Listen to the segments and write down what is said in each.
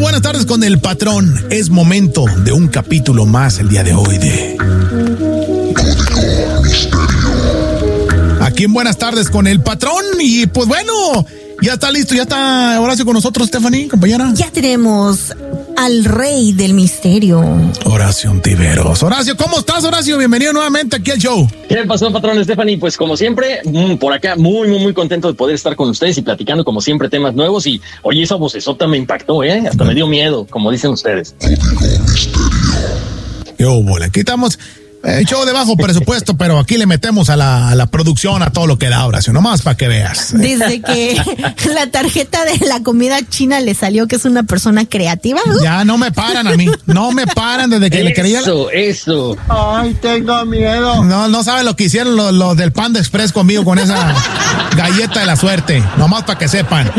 buenas tardes con el patrón. Es momento de un capítulo más el día de hoy de Código Misterio. Aquí en Buenas tardes con el patrón. Y pues bueno, ya está listo, ya está Horacio con nosotros, Stephanie, compañera. Ya tenemos al rey del misterio, Horacio Ontiveros. Horacio, ¿cómo estás, Horacio? Bienvenido nuevamente aquí al show. ¿Qué pasó, patrón Stephanie? Pues como siempre, por acá muy contento de poder estar con ustedes y platicando como siempre temas nuevos. Y oye, esa vocesota me impactó, hasta me dio miedo, como dicen ustedes. Código Misterio. Yo, bola, aquí estamos. Show de bajo presupuesto, pero aquí le metemos a la producción, a todo lo que da, Horacio, nomás para que veas. Desde que la tarjeta de la comida china le salió que es una persona creativa. Ya no me paran a mí, no me paran desde que le creía. Eso. Ay, tengo miedo. No saben lo que hicieron los del Panda Express conmigo con esa galleta de la suerte, nomás para que sepan.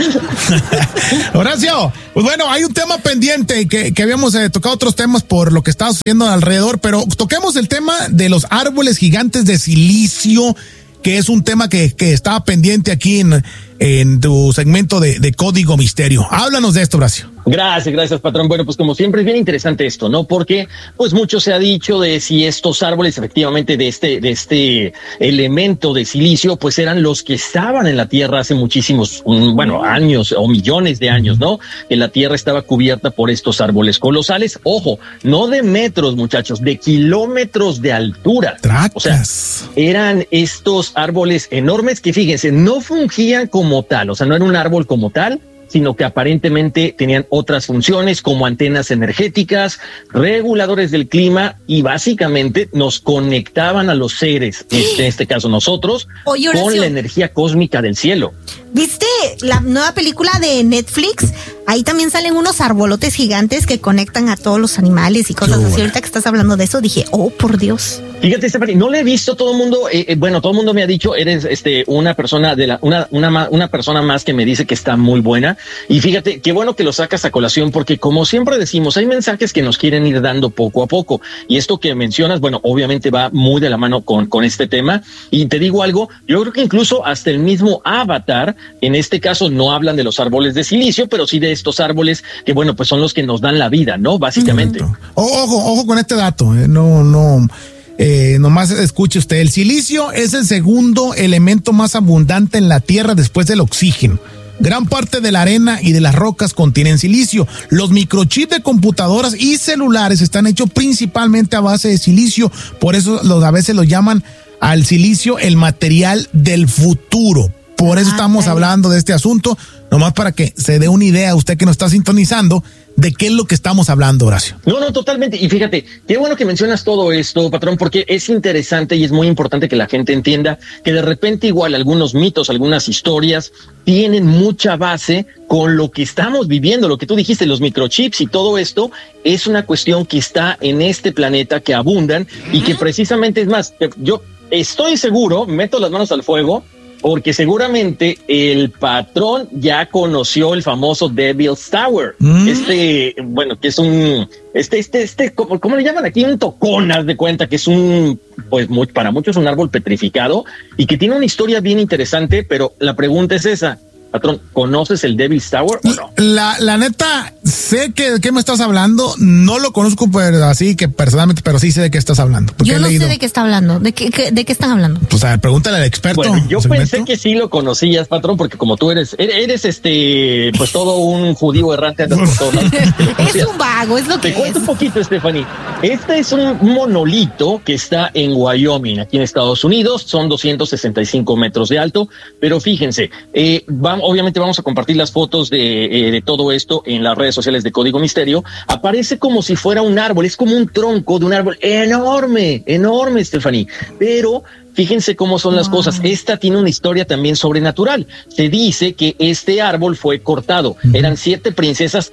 Horacio, pues bueno, hay un tema pendiente que habíamos tocado otros temas por lo que estaba sucediendo alrededor, pero toquemos el tema de los árboles gigantes de silicio, que es un tema que estaba pendiente aquí en tu segmento de Código Misterio. Háblanos de esto, Horacio. Gracias, patrón. Bueno, pues como siempre es bien interesante esto, ¿no? Porque pues mucho se ha dicho de si estos árboles efectivamente de este elemento de silicio pues eran los que estaban en la Tierra hace muchísimos, años o millones de años, ¿no? Que la Tierra estaba cubierta por estos árboles colosales. Ojo, no de metros, muchachos, de kilómetros de altura. Tracas. O sea, eran estos árboles enormes que, fíjense, no fungían como tal, o sea, no era un árbol como tal, sino que aparentemente tenían otras funciones como antenas energéticas, reguladores del clima y básicamente nos conectaban a los seres, en este caso nosotros, con la energía cósmica del cielo. ¿Viste la nueva película de Netflix? Ahí también salen unos arbolotes gigantes que conectan a todos los animales y cosas así. Ahorita que estás hablando de eso, dije, oh, por Dios. Fíjate, Stephanie, no le he visto. Todo el mundo, todo el mundo me ha dicho, eres una persona una persona más que me dice que está muy buena. Y fíjate, qué bueno que lo sacas a colación, porque como siempre decimos, hay mensajes que nos quieren ir dando poco a poco. Y esto que mencionas, bueno, obviamente va muy de la mano con este tema. Y te digo algo, yo creo que incluso hasta el mismo Avatar, en este caso no hablan de los árboles de silicio, pero sí de estos árboles que, bueno, pues son los que nos dan la vida, ¿no? Básicamente. Ojo con este dato, nomás escuche usted, el silicio es el segundo elemento más abundante en la Tierra después del oxígeno. Gran parte de la arena y de las rocas contienen silicio. Los microchips de computadoras y celulares están hechos principalmente a base de silicio, por eso a veces lo llaman al silicio el material del futuro. Por eso estamos hablando de este asunto, nomás para que se dé una idea usted que nos está sintonizando de qué es lo que estamos hablando, Horacio. No, totalmente. Y fíjate, qué bueno que mencionas todo esto, patrón, porque es interesante y es muy importante que la gente entienda que de repente igual algunos mitos, algunas historias tienen mucha base con lo que estamos viviendo, lo que tú dijiste, los microchips y todo esto es una cuestión que está en este planeta, que abundan y que precisamente, es más, yo estoy seguro, meto las manos al fuego, porque seguramente el patrón ya conoció el famoso Devil's Tower. Que es un, ¿cómo le llaman aquí? Un tocón, haz de cuenta que es para muchos un árbol petrificado y que tiene una historia bien interesante, pero la pregunta es esa. Patrón, ¿conoces el Devil's Tower o no? La neta, sé que de qué me estás hablando, no lo conozco así que personalmente, pero sí sé de qué estás hablando. Yo no sé de qué está hablando, ¿de qué están hablando? Pues a ver, pregúntale al experto. Bueno, yo pensé que sí lo conocías, patrón, porque como tú eres pues todo un judío errante. Es un vago, es lo que Te cuento un poquito, Stephanie. Este es un monolito que está en Wyoming, aquí en Estados Unidos, son 265 metros de alto, pero fíjense, obviamente vamos a compartir las fotos de todo esto en las redes sociales de Código Misterio. Aparece como si fuera un árbol, es como un tronco de un árbol enorme, Stephanie. Pero fíjense cómo son las cosas. Esta tiene una historia también sobrenatural. Se dice que este árbol fue cortado. Eran 7 princesas,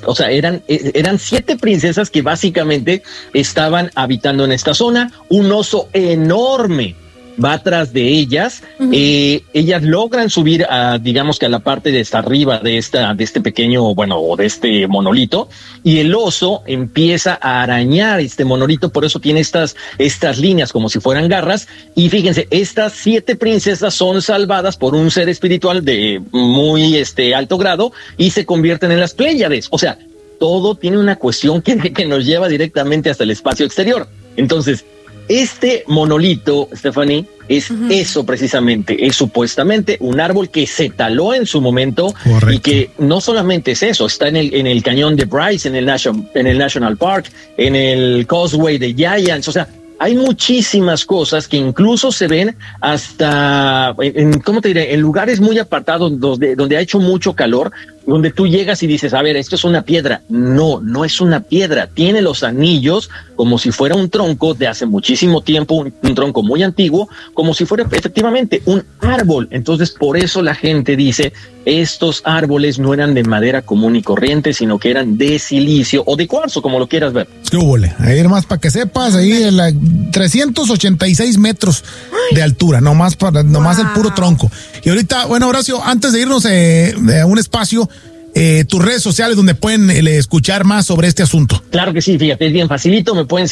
eran 7 princesas que básicamente estaban habitando en esta zona. Un oso enorme va atrás de ellas. Ellas logran subir digamos que a la parte de esta arriba de este pequeño, o de este monolito, y el oso empieza a arañar este monolito, por eso tiene estas líneas como si fueran garras. Y fíjense, estas 7 princesas son salvadas por un ser espiritual de muy alto grado y se convierten en las Pléyades. O sea, todo tiene una cuestión que nos lleva directamente hasta el espacio exterior. Entonces, este monolito, Stephanie, es eso precisamente, es supuestamente un árbol que se taló en su momento. Correcto. Y que no solamente es eso, está en el cañón de Bryce, en el National Park, en el Causeway de Giants, o sea, hay muchísimas cosas que incluso se ven hasta, ¿cómo te diré? En lugares muy apartados donde ha hecho mucho calor, donde tú llegas y dices, a ver, esto es una piedra. No, no es una piedra. Tiene los anillos como si fuera un tronco de hace muchísimo tiempo, un tronco muy antiguo, como si fuera efectivamente un árbol. Entonces, por eso la gente dice, estos árboles no eran de madera común y corriente, sino que eran de silicio o de cuarzo, como lo quieras ver. ¿Qué hubo? Ahí nomás para que sepas, ahí 386 metros de altura, nomás el puro tronco. Y ahorita, bueno, Horacio, antes de irnos a un espacio, tus redes sociales donde pueden escuchar más sobre este asunto. Claro que sí, fíjate, es bien facilito, me pueden seguir